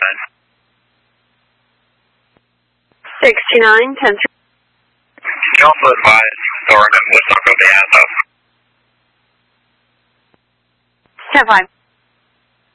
69, 10. Can you also advise Thornton with Uncle Dan of 10-5.